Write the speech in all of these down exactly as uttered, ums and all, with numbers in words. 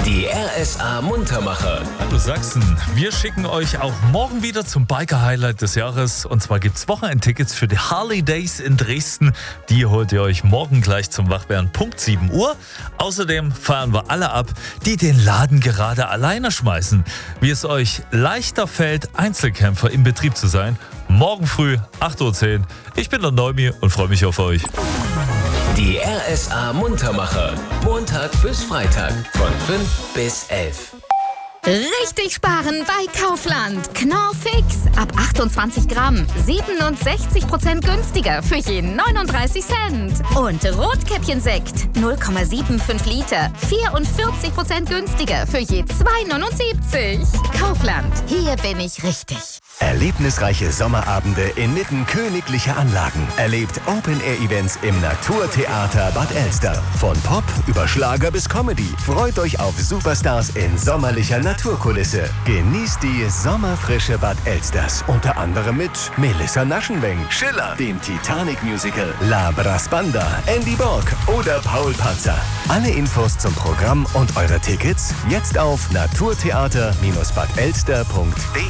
Die R S A Muntermacher. Hallo Sachsen, wir schicken euch auch morgen wieder zum Biker-Highlight des Jahres. Und zwar gibt es Wochenendtickets für die Harley Days in Dresden. Die holt ihr euch morgen gleich zum Wachwerden, Punkt sieben Uhr. Außerdem feiern wir alle ab, die den Laden gerade alleine schmeißen. Wie es euch leichter fällt, Einzelkämpfer im Betrieb zu sein. Morgen früh, acht Uhr zehn. Ich bin der Neumi und freue mich auf euch. Die R S A Muntermacher. Montag bis Freitag von fünf bis elf. Richtig sparen bei Kaufland. Knorr Fix. Ab achtundzwanzig Gramm. siebenundsechzig Prozent günstiger für jeden neununddreißig Cent. Und Rotkäppchensekt. null Komma fünfundsiebzig Liter. vierundvierzig Prozent günstiger für je zwei neunundsiebzig. Kaufland. Hier bin ich richtig. Erlebnisreiche Sommerabende inmitten königlicher Anlagen. Erlebt Open-Air-Events im Naturtheater Bad Elster. Von Pop über Schlager bis Comedy. Freut euch auf Superstars in sommerlicher Naturkulisse. Genießt die sommerfrische Bad Elsters. Unter anderem mit Melissa Naschenweng, Schiller, dem Titanic-Musical, La Brasbanda, Andy Borg oder Paul Panzer. Alle Infos zum Programm und eure Tickets jetzt auf naturtheater Bindestrich bad elster punkt de.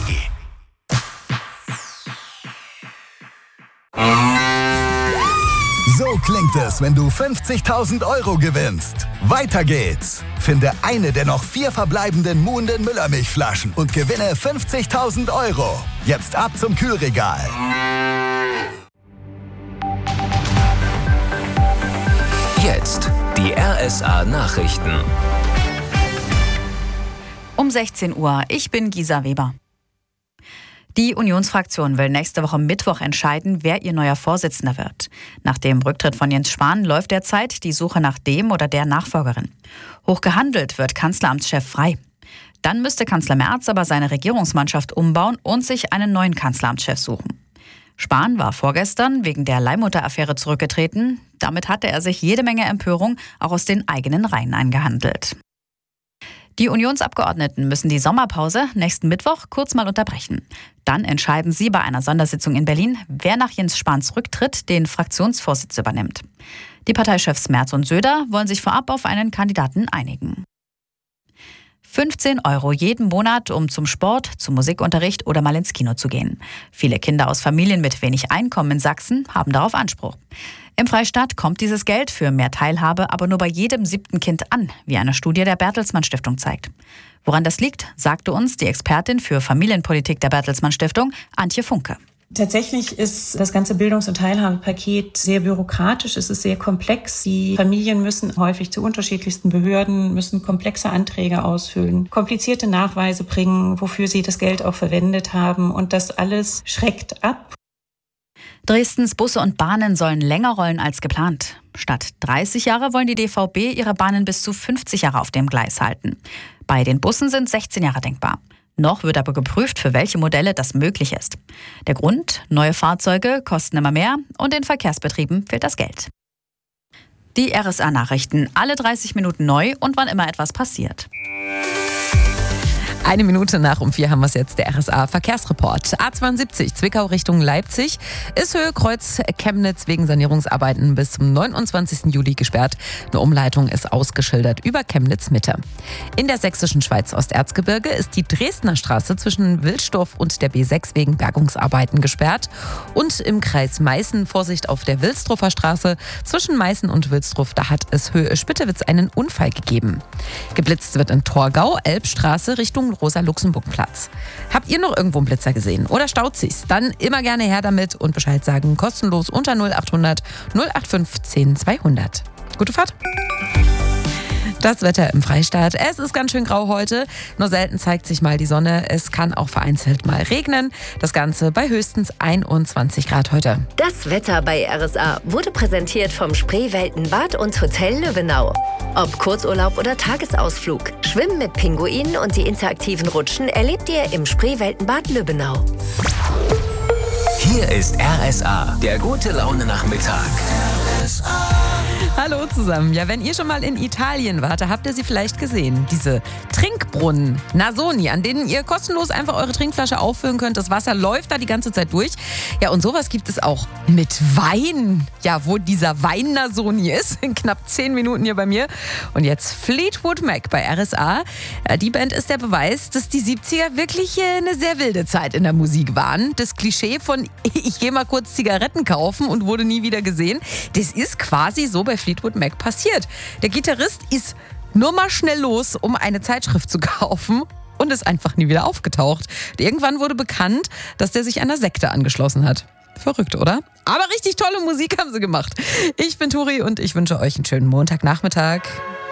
So klingt es, wenn du fünfzigtausend Euro gewinnst. Weiter geht's. Finde eine der noch vier verbleibenden Muhnden Müllermilchflaschen und gewinne fünfzigtausend Euro. Jetzt ab zum Kühlregal. Jetzt die R S A Nachrichten. Um sechzehn Uhr. Ich bin Gisa Weber. Die Unionsfraktion will nächste Woche Mittwoch entscheiden, wer ihr neuer Vorsitzender wird. Nach dem Rücktritt von Jens Spahn läuft derzeit die Suche nach dem oder der Nachfolgerin. Hoch gehandelt wird Kanzleramtschef Frey. Dann müsste Kanzler Merz aber seine Regierungsmannschaft umbauen und sich einen neuen Kanzleramtschef suchen. Spahn war vorgestern wegen der Leihmutter-Affäre zurückgetreten. Damit hatte er sich jede Menge Empörung auch aus den eigenen Reihen eingehandelt. Die Unionsabgeordneten müssen die Sommerpause nächsten Mittwoch kurz mal unterbrechen. Dann entscheiden sie bei einer Sondersitzung in Berlin, wer nach Jens Spahns Rücktritt den Fraktionsvorsitz übernimmt. Die Parteichefs Merz und Söder wollen sich vorab auf einen Kandidaten einigen. fünfzehn Euro jeden Monat, um zum Sport, zum Musikunterricht oder mal ins Kino zu gehen. Viele Kinder aus Familien mit wenig Einkommen in Sachsen haben darauf Anspruch. Im Freistaat kommt dieses Geld für mehr Teilhabe aber nur bei jedem siebten Kind an, wie eine Studie der Bertelsmann Stiftung zeigt. Woran das liegt, sagte uns die Expertin für Familienpolitik der Bertelsmann Stiftung, Antje Funke. Tatsächlich ist das ganze Bildungs- und Teilhabepaket sehr bürokratisch, es ist sehr komplex. Die Familien müssen häufig zu unterschiedlichsten Behörden, müssen komplexe Anträge ausfüllen, komplizierte Nachweise bringen, wofür sie das Geld auch verwendet haben. Und das alles schreckt ab. Dresdens Busse und Bahnen sollen länger rollen als geplant. Statt dreißig Jahre wollen die D V B ihre Bahnen bis zu fünfzig Jahre auf dem Gleis halten. Bei den Bussen sind sechzehn Jahre denkbar. Noch wird aber geprüft, für welche Modelle das möglich ist. Der Grund? Neue Fahrzeuge kosten immer mehr und den Verkehrsbetrieben fehlt das Geld. Die R S A-Nachrichten, alle dreißig Minuten neu und wann immer etwas passiert. Eine Minute nach um vier haben wir es jetzt, der R S A-Verkehrsreport. A zweiundsiebzig, Zwickau Richtung Leipzig, ist Höhe Kreuz Chemnitz wegen Sanierungsarbeiten bis zum neunundzwanzigsten Juli gesperrt. Eine Umleitung ist ausgeschildert über Chemnitz Mitte. In der sächsischen Schweiz Osterzgebirge ist die Dresdner Straße zwischen Wilsdorf und der B sechs wegen Bergungsarbeiten gesperrt. Und im Kreis Meißen Vorsicht auf der Wilsdruffer Straße. Zwischen Meißen und Wilsdruf, da hat es Höhe Spittewitz einen Unfall gegeben. Geblitzt wird in Torgau, Elbstraße Richtung Rosa-Luxemburg-Platz. Habt ihr noch irgendwo einen Blitzer gesehen oder staut sich's? Dann immer gerne her damit und Bescheid sagen. Kostenlos unter null acht hundert null acht fünf zehn zweihundert. Gute Fahrt! Das Wetter im Freistaat. Es ist ganz schön grau heute. Nur selten zeigt sich mal die Sonne. Es kann auch vereinzelt mal regnen. Das Ganze bei höchstens einundzwanzig Grad heute. Das Wetter bei R S A wurde präsentiert vom Spreeweltenbad und Hotel Löwenau. Ob Kurzurlaub oder Tagesausflug, Schwimmen mit Pinguinen und die interaktiven Rutschen erlebt ihr im Spreeweltenbad Löwenau. Hier ist R S A, der gute Laune Nachmittag. R S A. Hallo zusammen. Ja, wenn ihr schon mal in Italien wart, da habt ihr sie vielleicht gesehen. Diese Trinkbrunnen, Nasoni, an denen ihr kostenlos einfach eure Trinkflasche auffüllen könnt. Das Wasser läuft da die ganze Zeit durch. Ja, und sowas gibt es auch mit Wein. Ja, wo dieser Wein Nasoni ist, in knapp zehn Minuten hier bei mir. Und jetzt Fleetwood Mac bei R S A. Die Band ist der Beweis, dass die siebziger wirklich eine sehr wilde Zeit in der Musik waren. Das Klischee von ich gehe mal kurz Zigaretten kaufen und wurde nie wieder gesehen, das ist quasi so bei Fleetwood Mac passiert. Der Gitarrist ist nur mal schnell los, um eine Zeitschrift zu kaufen und ist einfach nie wieder aufgetaucht. Und irgendwann wurde bekannt, dass der sich einer Sekte angeschlossen hat. Verrückt, oder? Aber richtig tolle Musik haben sie gemacht. Ich bin Turi und ich wünsche euch einen schönen Montagnachmittag.